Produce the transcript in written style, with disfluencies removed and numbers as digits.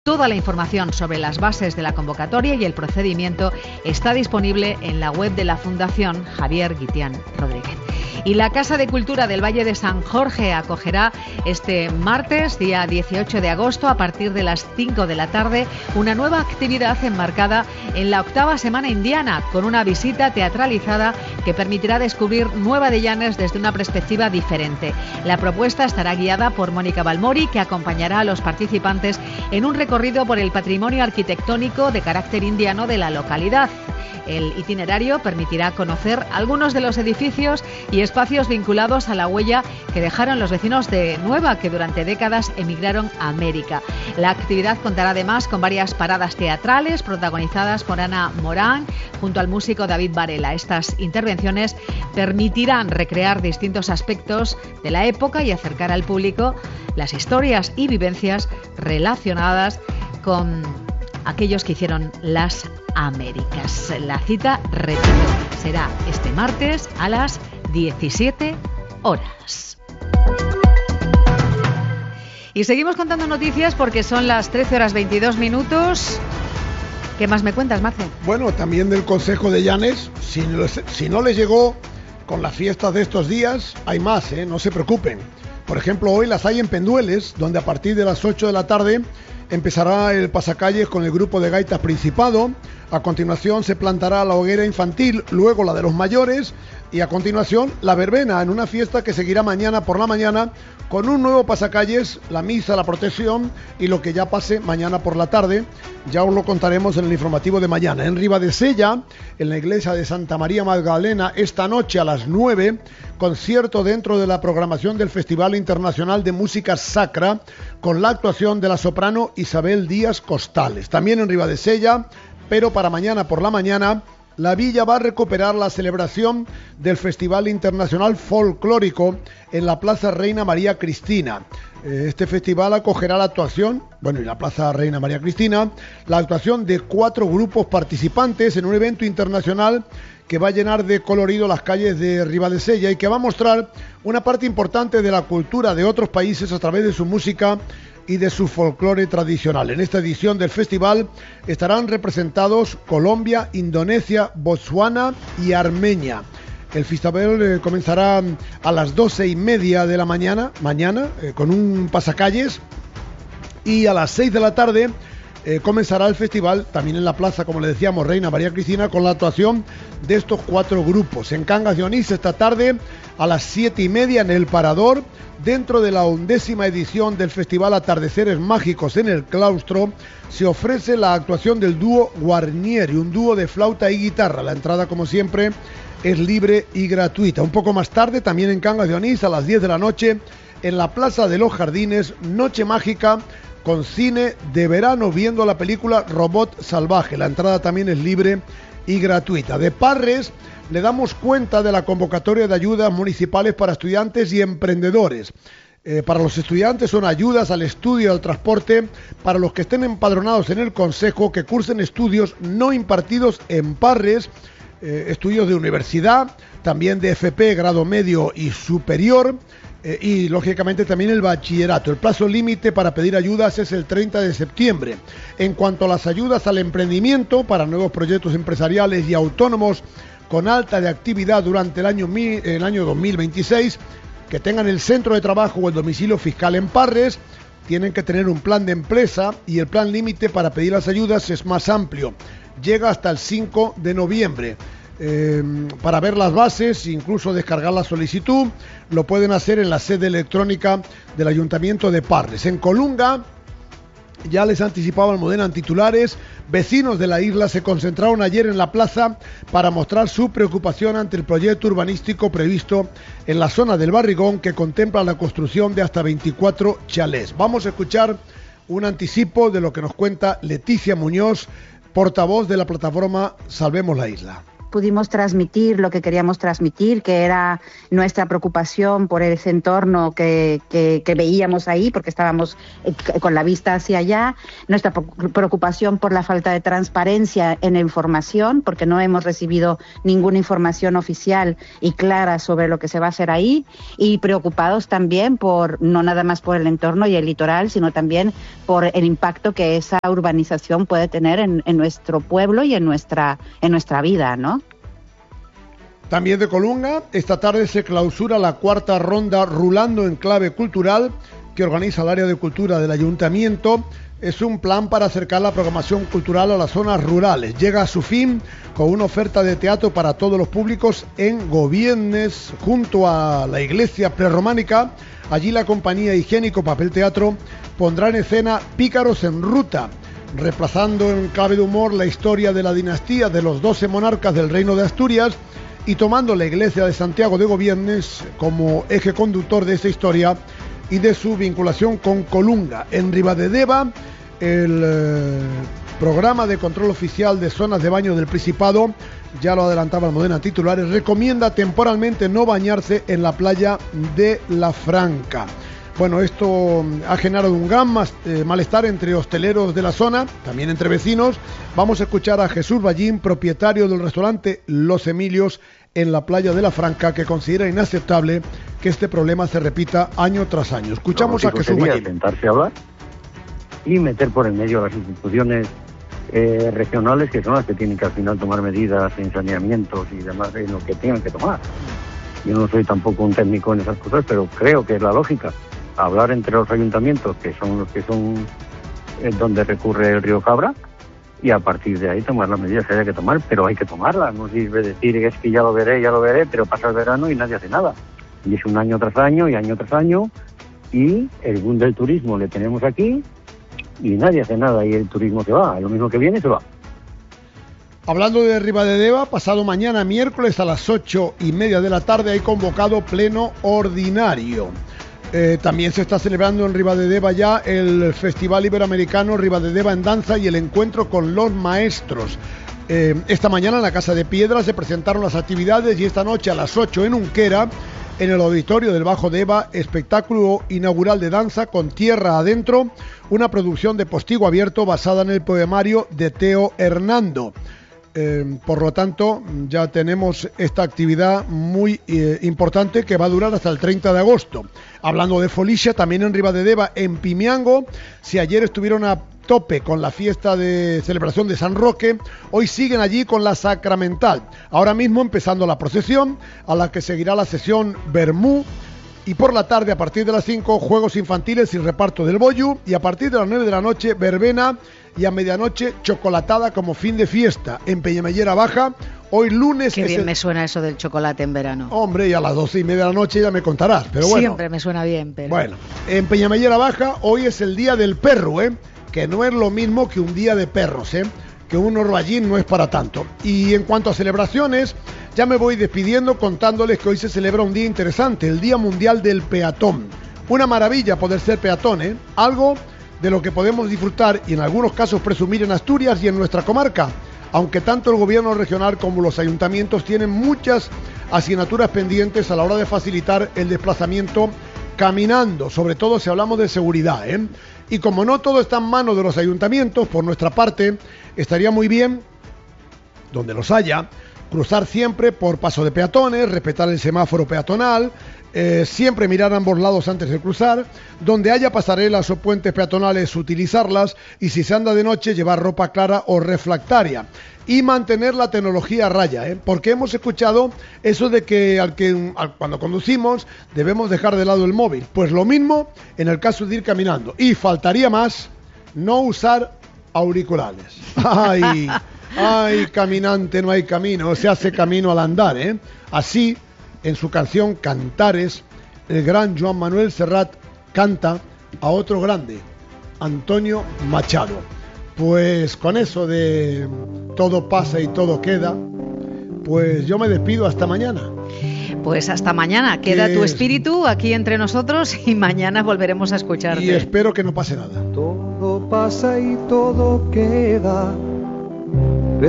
Toda la información sobre las bases de la convocatoria y el procedimiento está disponible en la web de la Fundación Javier Guitián Rodríguez. Y la Casa de Cultura del Valle de San Jorge acogerá este martes, día 18 de agosto, a partir de las 5 de la tarde, una nueva actividad enmarcada en la 8ª Semana Indiana, con una visita teatralizada que permitirá descubrir Nueva de Llanes desde una perspectiva diferente. La propuesta estará guiada por Mónica Balmori, que acompañará a los participantes en un recorrido por el patrimonio arquitectónico de carácter indiano de la localidad. El itinerario permitirá conocer algunos de los edificios y espacios vinculados a la huella que dejaron los vecinos de Nueva, que durante décadas emigraron a América. La actividad contará además con varias paradas teatrales protagonizadas por Ana Morán junto al músico David Varela. Estas intervenciones permitirán recrear distintos aspectos de la época y acercar al público las historias y vivencias relacionadas con aquellos que hicieron las Américas. La cita, repito, será este martes a las 17 horas. Y seguimos contando noticias porque son las 13 horas 22 minutos. ¿Qué más me cuentas, Marce? Bueno, también del Concejo de Llanes, si no les llegó con las fiestas de estos días, hay más, no se preocupen. Por ejemplo, hoy las hay en Pendueles, donde a partir de las 8 de la tarde empezará el pasacalles con el grupo de gaitas Principado. A continuación se plantará la hoguera infantil, luego la de los mayores y a continuación la verbena, en una fiesta que seguirá mañana por la mañana con un nuevo pasacalles, la misa, la procesión y lo que ya pase mañana por la tarde. Ya os lo contaremos en el informativo de mañana. En Ribadesella, en la iglesia de Santa María Magdalena, esta noche a las 9, concierto dentro de la programación del Festival Internacional de Música Sacra, con la actuación de la soprano Isabel Díaz Costales. También en Ribadesella, pero para mañana por la mañana, la villa va a recuperar la celebración del Festival Internacional Folclórico en la Plaza Reina María Cristina. Este festival acogerá la actuación, en la Plaza Reina María Cristina, la actuación de 4 grupos participantes en un evento internacional que va a llenar de colorido las calles de Ribadesella y que va a mostrar una parte importante de la cultura de otros países a través de su música y de su folclore tradicional. En esta edición del festival estarán representados Colombia, Indonesia, Botsuana y Armenia. El festival comenzará a las 12:30 de la mañana con un pasacalles, y a las 6 de la tarde comenzará el festival, también en la plaza, como le decíamos, Reina María Cristina, con la actuación de estos 4 grupos. En Cangas de Onís, esta tarde, a las 7:30 en el Parador, dentro de la 11ª edición del Festival Atardeceres Mágicos en el Claustro, se ofrece la actuación del dúo Guarnieri, un dúo de flauta y guitarra. La entrada, como siempre, es libre y gratuita. Un poco más tarde, también en Cangas de Onís, a las 10 de la noche, en la Plaza de los Jardines, Noche Mágica, con cine de verano, viendo la película Robot Salvaje. La entrada también es libre y gratuita. De Parres le damos cuenta de la convocatoria de ayudas municipales para estudiantes y emprendedores. Para los estudiantes son ayudas al estudio y al transporte para los que estén empadronados en el Concejo, que cursen estudios no impartidos en Parres, estudios de universidad, también de FP, grado medio y superior, y lógicamente también el bachillerato. El plazo límite para pedir ayudas es el 30 de septiembre. En cuanto a las ayudas al emprendimiento para nuevos proyectos empresariales y autónomos con alta de actividad durante el año 2026, que tengan el centro de trabajo o el domicilio fiscal en Parres, tienen que tener un plan de empresa, y el plan límite para pedir las ayudas es más amplio, llega hasta el 5 de noviembre. Para ver las bases, incluso descargar la solicitud, lo pueden hacer en la sede electrónica del Ayuntamiento de Parres. En Colunga, ya les anticipaba Almudena en titulares, vecinos de la isla se concentraron ayer en la plaza para mostrar su preocupación ante el proyecto urbanístico previsto en la zona del Barrigón, que contempla la construcción de hasta 24 chalés. Vamos a escuchar un anticipo de lo que nos cuenta Leticia Muñoz, portavoz de la plataforma Salvemos la Isla. pudimos transmitir lo que queríamos transmitir, que era nuestra preocupación por ese entorno que veíamos ahí, porque estábamos con la vista hacia allá, nuestra preocupación por la falta de transparencia en la información, porque no hemos recibido ninguna información oficial y clara sobre lo que se va a hacer ahí, y preocupados también no nada más por el entorno y el litoral, sino también por el impacto que esa urbanización puede tener en nuestro pueblo y en nuestra vida, ¿no? También de Colunga, esta tarde se clausura la cuarta ronda Rulando en Clave Cultural que organiza el área de cultura del Ayuntamiento. Es un plan para acercar la programación cultural a las zonas rurales. Llega a su fin con una oferta de teatro para todos los públicos en Gobiernes, junto a la iglesia prerrománica. Allí la compañía Higiénico Papel Teatro pondrá en escena Pícaros en Ruta, reemplazando en clave de humor la historia de la dinastía de los 12 monarcas del Reino de Asturias y tomando la iglesia de Santiago de Gobiernes como eje conductor de esta historia y de su vinculación con Colunga. En Ribadedeva, el programa de control oficial de zonas de baño del Principado, ya lo adelantaba Almudena titulares, recomienda temporalmente no bañarse en la playa de La Franca. Bueno, esto ha generado un gran malestar entre hosteleros de la zona, también entre vecinos. Vamos a escuchar a Jesús Ballín, propietario del restaurante Los Emilios en la playa de La Franca, que considera inaceptable que este problema se repita año tras año. Escuchamos a Jesús Ballín. Sentarse a hablar y meter por el medio a las instituciones regionales, que son las que tienen que al final tomar medidas en saneamientos y demás en lo que tengan que tomar. Yo no soy tampoco un técnico en esas cosas, pero creo que es la lógica. Hablar entre los ayuntamientos, que son los que son donde recurre el río Cabra, y a partir de ahí tomar las medidas que haya que tomar, pero hay que tomarlas. No sirve decir es que ya lo veré, pero pasa el verano y nadie hace nada. Y es un año tras año y año tras año, y el boom del turismo le tenemos aquí y nadie hace nada, y el turismo se va, lo mismo que viene se va. Hablando de Ribadedeva, pasado mañana miércoles a las 8:30 de la tarde hay convocado pleno ordinario. También se está celebrando en Ribadedeva ya el Festival Iberoamericano Ribadedeva en Danza y el encuentro con los maestros. Esta mañana en la Casa de Piedra se presentaron las actividades y esta noche a las 8 en Unquera, en el auditorio del Bajo Deva, espectáculo inaugural de danza con Tierra Adentro, una producción de Postigo Abierto basada en el poemario de Teo Hernando. Por lo tanto, ya tenemos esta actividad muy importante que va a durar hasta el 30 de agosto. Hablando de Folixa, también en Ribadedeva, en Pimiango, si ayer estuvieron a tope con la fiesta de celebración de San Roque, hoy siguen allí con la sacramental. Ahora mismo empezando la procesión, a la que seguirá la sesión Bermú, y por la tarde, a partir de las 5, juegos infantiles y reparto del bollo, y a partir de las 9 de la noche, verbena, y a medianoche, chocolatada como fin de fiesta en Peñamellera Baja. Hoy lunes... Qué bien me suena eso del chocolate en verano. Hombre, y a las 12:30 de la noche ya me contarás, pero bueno. Siempre me suena bien, pero... Bueno, en Peñamellera Baja hoy es el día del perro, que no es lo mismo que un día de perros, que un orballín no es para tanto. Y en cuanto a celebraciones, ya me voy despidiendo contándoles que hoy se celebra un día interesante, el Día Mundial del Peatón. Una maravilla poder ser peatón, algo de lo que podemos disfrutar y en algunos casos presumir en Asturias y en nuestra comarca, aunque tanto el gobierno regional como los ayuntamientos tienen muchas asignaturas pendientes a la hora de facilitar el desplazamiento caminando, sobre todo si hablamos de seguridad, Y como no todo está en manos de los ayuntamientos, por nuestra parte, estaría muy bien, donde los haya, cruzar siempre por paso de peatones, respetar el semáforo peatonal, siempre mirar a ambos lados antes de cruzar, donde haya pasarelas o puentes peatonales utilizarlas, y si se anda de noche llevar ropa clara o refractaria y mantener la tecnología a raya, porque hemos escuchado eso de que cuando conducimos debemos dejar de lado el móvil. Pues lo mismo en el caso de ir caminando, y faltaría más no usar auriculares. Ay, caminante, no hay camino, se hace camino al andar, Así, en su canción Cantares, el gran Joan Manuel Serrat canta a otro grande, Antonio Machado. Pues con eso de todo pasa y todo queda, pues yo me despido hasta mañana. Pues hasta mañana, queda tu espíritu aquí entre nosotros y mañana volveremos a escucharte. Y espero que no pase nada. Todo pasa y todo queda.